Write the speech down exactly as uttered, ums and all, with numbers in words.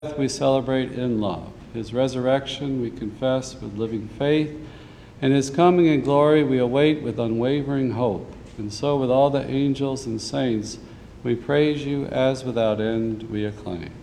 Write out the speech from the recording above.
we celebrate in love. His resurrection we confess with living faith, and his coming in glory we await with unwavering hope. And so with all the angels and saints we praise you as without end we acclaim.